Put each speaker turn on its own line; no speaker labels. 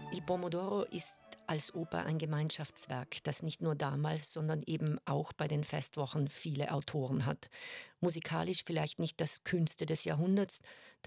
Il Pomodoro ist als Oper ein Gemeinschaftswerk, das nicht nur damals, sondern eben auch bei den Festwochen viele Autoren hat. Musikalisch vielleicht nicht das Kühnste des Jahrhunderts,